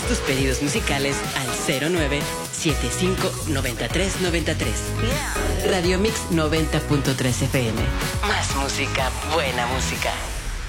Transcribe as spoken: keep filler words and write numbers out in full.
tus pedidos musicales al cero nueve siete cinco nueve tres nueve tres. Radio Mix noventa punto tres F M. Más música, buena música.